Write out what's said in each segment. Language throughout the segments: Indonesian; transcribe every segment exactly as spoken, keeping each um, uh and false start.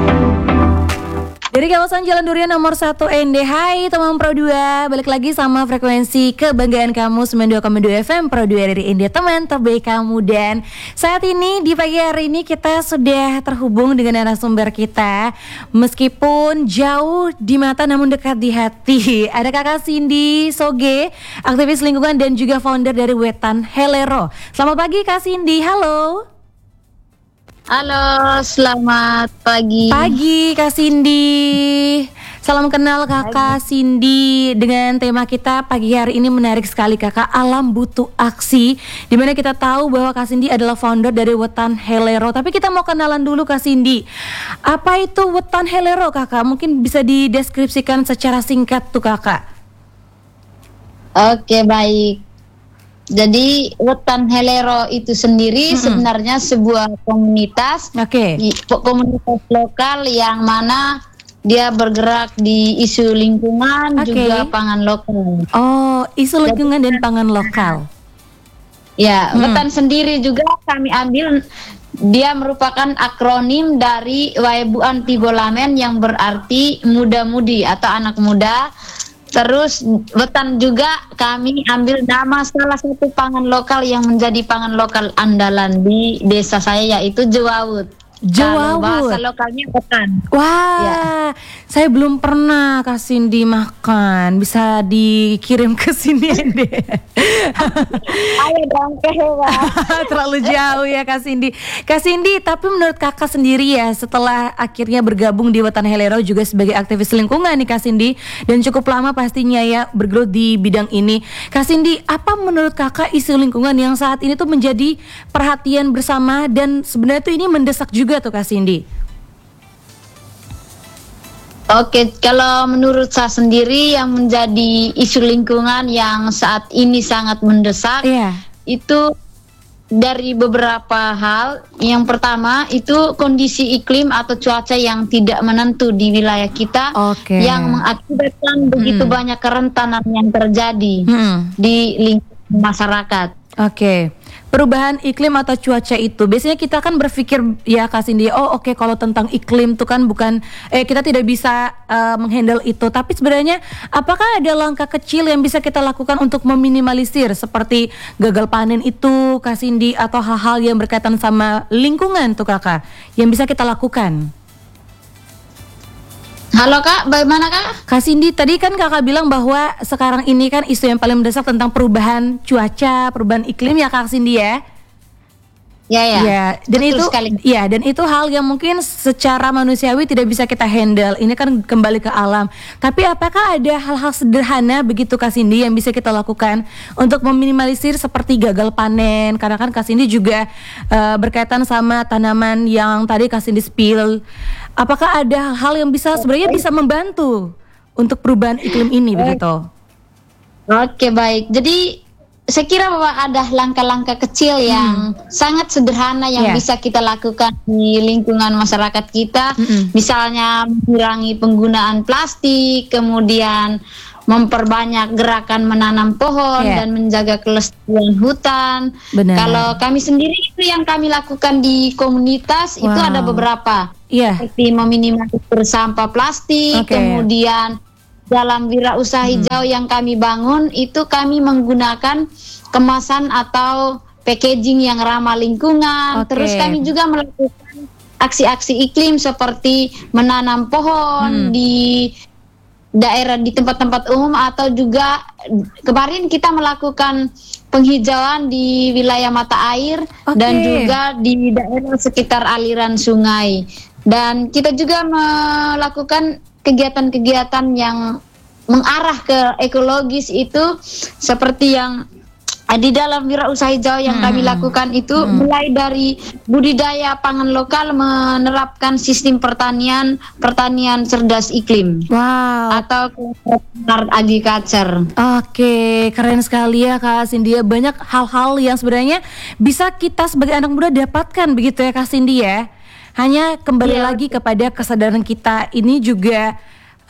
Dari kawasan Jalan Durian nomor satu N D. Hai teman Pro dua, balik lagi sama frekuensi kebanggaan kamu sembilan puluh dua koma dua F M Pro dua dari N D, teman terbaik kamu. Dan saat ini di pagi hari ini kita sudah terhubung dengan narasumber kita, meskipun jauh di mata namun dekat di hati. Ada Kakak Cindy Soge, aktivis lingkungan dan juga founder dari Wetan Helero. Selamat pagi Kak Cindy, halo. Halo, selamat pagi. Pagi Kak Cindy. Salam kenal Kakak Cindy. Dengan tema kita pagi hari ini menarik sekali Kakak, alam butuh aksi. Dimana kita tahu bahwa Kak Cindy adalah founder dari Wetan Helero. Tapi kita mau kenalan dulu Kak Cindy. Apa itu Wetan Helero Kakak? Mungkin bisa dideskripsikan secara singkat tuh Kakak. Oke, baik. Jadi Wetan Helero itu sendiri mm-hmm. sebenarnya sebuah komunitas, okay. komunitas lokal yang mana dia bergerak di isu lingkungan, okay. juga pangan lokal. Oh, isu lingkungan Jadi, dan pangan lokal. Ya, hmm. Wetan sendiri juga kami ambil, dia merupakan akronim dari Waibu Anti Bolamen yang berarti muda-mudi atau anak muda. Terus Wetan juga kami ambil nama salah satu pangan lokal yang menjadi pangan lokal andalan di desa saya, yaitu Jewawut. Jewawut. Bahasa lokalnya Wetan. Wah, ya. Saya belum pernah Kak Cindy makan. Bisa dikirim ke sini deh. Ayo dong ke Terlalu jauh ya Kak Cindy. Kak Cindy, tapi menurut Kakak sendiri ya, setelah akhirnya bergabung di Wetan Helero juga sebagai aktivis lingkungan nih Kak Cindy, dan cukup lama pastinya ya bergelut di bidang ini. Kak Cindy, apa menurut Kakak isu lingkungan yang saat ini tuh menjadi perhatian bersama dan sebenarnya tuh ini mendesak juga tuh Kak Cindy? Oke, kalau menurut saya sendiri yang menjadi isu lingkungan yang saat ini sangat mendesak, yeah. itu dari beberapa hal. Yang pertama itu kondisi iklim atau cuaca yang tidak menentu di wilayah kita, okay. yang mengakibatkan begitu hmm. banyak kerentanan yang terjadi hmm. di lingkungan masyarakat. Oke. Okay. Perubahan iklim atau cuaca itu biasanya kita kan berpikir ya Kak Cindy, oh oke okay, kalau tentang iklim tuh kan bukan eh kita tidak bisa uh, menghandle itu. Tapi sebenarnya apakah ada langkah kecil yang bisa kita lakukan untuk meminimalisir seperti gagal panen itu Kak Cindy, atau hal-hal yang berkaitan sama lingkungan tuh Kakak yang bisa kita lakukan? Halo Kak, bagaimana Kak? Kak Cindy, tadi kan Kakak bilang bahwa sekarang ini kan isu yang paling mendesak tentang perubahan cuaca, perubahan iklim ya Kak Cindy ya? Ya ya. Ya, dan Betul itu sekali. Ya, dan itu hal yang mungkin secara manusiawi tidak bisa kita handle. Ini kan kembali ke alam. Tapi apakah ada hal-hal sederhana begitu Kak Cindy yang bisa kita lakukan untuk meminimalisir seperti gagal panen? Karena kan Kak Cindy juga uh, berkaitan sama tanaman yang tadi Kak Cindy spill. Apakah ada hal yang bisa sebenarnya bisa membantu untuk perubahan iklim ini begitu? Oke, baik. Jadi saya kira bahwa ada langkah-langkah kecil yang hmm. sangat sederhana yang yeah. bisa kita lakukan di lingkungan masyarakat kita. Mm-hmm. Misalnya mengurangi penggunaan plastik, kemudian memperbanyak gerakan menanam pohon yeah. dan menjaga kelestarian hutan. Benar. Kalau kami sendiri itu yang kami lakukan di komunitas wow. itu ada beberapa. Yeah. Seperti meminimalisir sampah plastik, okay. kemudian dalam wirausaha hijau hmm. yang kami bangun itu kami menggunakan kemasan atau packaging yang ramah lingkungan. Okay. Terus kami juga melakukan aksi-aksi iklim seperti menanam pohon hmm. di daerah di tempat-tempat umum, atau juga kemarin kita melakukan penghijauan di wilayah mata air okay. dan juga di daerah sekitar aliran sungai. Dan kita juga melakukan kegiatan-kegiatan yang mengarah ke ekologis itu, seperti yang di dalam wirausaha hijau yang hmm. kami lakukan itu hmm. mulai dari budidaya pangan lokal, menerapkan sistem pertanian pertanian cerdas iklim wow. atau smart agriculture. Oke, keren sekali ya Kak Cindy. Banyak hal-hal yang sebenarnya bisa kita sebagai anak muda dapatkan begitu ya Kak Cindy ya. Hanya kembali ya. lagi kepada kesadaran kita ini juga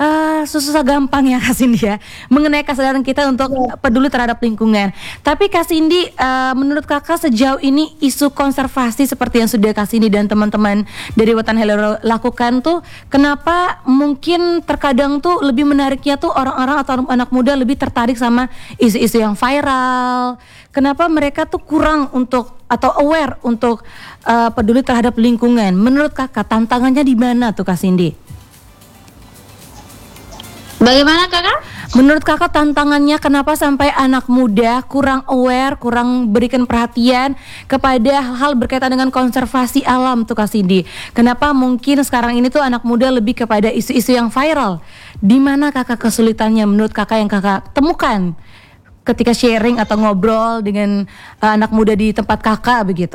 uh, susah gampang ya Kak Cindy ya, mengenai kesadaran kita untuk yeah. peduli terhadap lingkungan. Tapi Kak Cindy, uh, menurut kakak sejauh ini isu konservasi seperti yang sudah Kak Cindy dan teman-teman dari Wetan Hello lakukan tuh, kenapa mungkin terkadang tuh lebih menariknya tuh orang-orang atau anak muda lebih tertarik sama isu-isu yang viral? Kenapa mereka tuh kurang untuk atau aware untuk uh, peduli terhadap lingkungan? Menurut kakak tantangannya di mana tuh Kak Cindy? Bagaimana kakak? Menurut kakak tantangannya kenapa sampai anak muda kurang aware, kurang berikan perhatian kepada hal-hal berkaitan dengan konservasi alam tuh Kak Cindy? Kenapa mungkin sekarang ini tuh anak muda lebih kepada isu-isu yang viral? Di mana kakak kesulitannya menurut kakak yang kakak temukan ketika sharing atau ngobrol dengan uh, anak muda di tempat kakak begitu?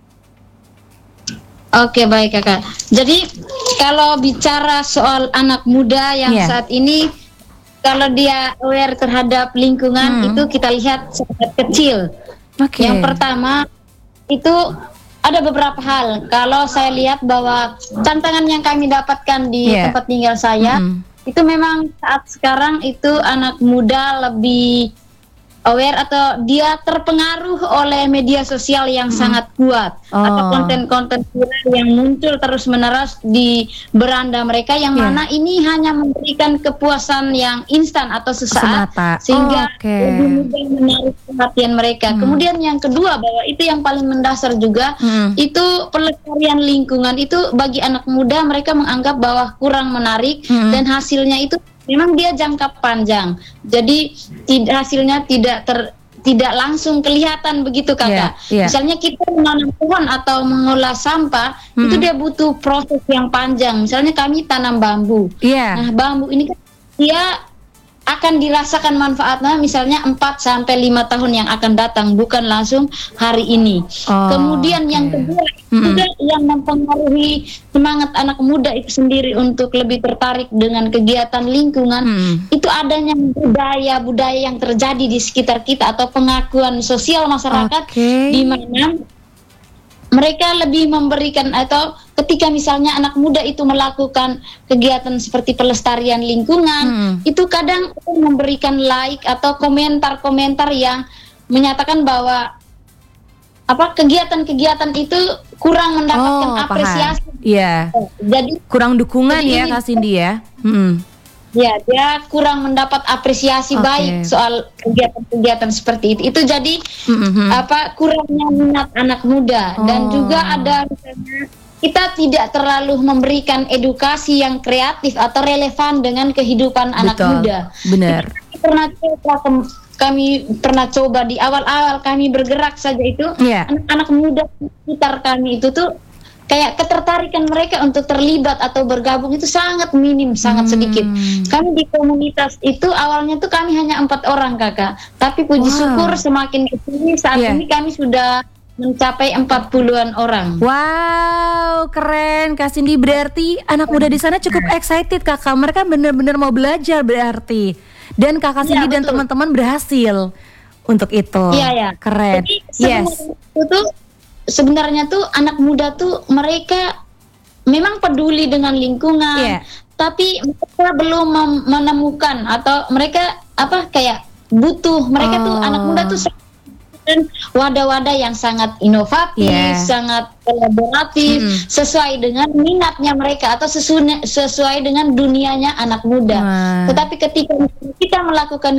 Oke, baik kakak. Jadi kalau bicara soal anak muda yang yeah. saat ini, kalau dia aware terhadap lingkungan hmm. itu kita lihat sangat kecil. Okay. Yang pertama itu ada beberapa hal. Kalau saya lihat bahwa tantangan yang kami dapatkan di yeah. tempat tinggal saya hmm. itu memang saat sekarang itu anak muda lebih aware atau dia terpengaruh oleh media sosial yang hmm. sangat kuat oh. atau konten-konten yang muncul terus-menerus di beranda mereka yang yeah. mana ini hanya memberikan kepuasan yang instan atau sesaat Semata. sehingga oh, okay. lebih mudah menarik perhatian mereka. Hmm. Kemudian yang kedua bahwa itu yang paling mendasar juga hmm. itu pelestarian lingkungan itu bagi anak muda mereka menganggap bahwa kurang menarik hmm. dan hasilnya itu memang dia jangka panjang, jadi tidak hasilnya tidak ter tidak langsung kelihatan begitu kakak. Yeah, yeah. Misalnya kita menanam pohon atau mengolah sampah hmm. itu dia butuh proses yang panjang. Misalnya kami tanam bambu, yeah. nah bambu ini kan dia akan dirasakan manfaatnya misalnya empat sampai lima tahun yang akan datang, bukan langsung hari ini. Oh, kemudian okay. yang kedua mm-hmm. juga yang mempengaruhi semangat anak muda itu sendiri untuk lebih tertarik dengan kegiatan lingkungan mm. itu adanya budaya-budaya yang terjadi di sekitar kita atau pengakuan sosial masyarakat okay. di mana mereka lebih memberikan atau ketika misalnya anak muda itu melakukan kegiatan seperti pelestarian lingkungan, hmm. itu kadang memberikan like atau komentar-komentar yang menyatakan bahwa apa kegiatan-kegiatan itu kurang mendapatkan oh, apresiasi. Iya. Jadi kurang dukungan jadi ya Kak Cindy ya. Hmm. Ya, dia kurang mendapat apresiasi okay. baik soal kegiatan-kegiatan seperti itu. Itu jadi mm-hmm. apa kurangnya minat anak muda oh. dan juga ada misalnya kita tidak terlalu memberikan edukasi yang kreatif atau relevan dengan kehidupan Betul. anak muda. Benar. Kami pernah coba kami pernah coba di awal-awal kami bergerak saja itu yeah. anak-anak muda sekitar kami itu tuh kayak ketertarikan mereka untuk terlibat atau bergabung itu sangat minim, sangat sedikit. Hmm. Kami di komunitas itu awalnya tuh kami hanya empat orang kakak, tapi puji wow. syukur semakin kesini saat yeah. ini kami sudah mencapai empat puluhan orang. Wow, keren Kak Cindy. Berarti anak muda di sana cukup excited kakak. Mereka benar-benar mau belajar berarti. Dan kakak Cindy ya, dan teman-teman berhasil untuk itu. Iya ya. Keren. Jadi yes. itu sebenarnya tuh anak muda tuh mereka memang peduli dengan lingkungan, yeah. tapi mereka belum mem- menemukan atau mereka apa kayak butuh mereka oh. tuh anak muda tuh dan wadah-wadah yang sangat inovatif, yeah. sangat kolaboratif, hmm. sesuai dengan minatnya mereka atau sesu- sesuai dengan dunianya anak muda. Wow. Tetapi ketika kita melakukan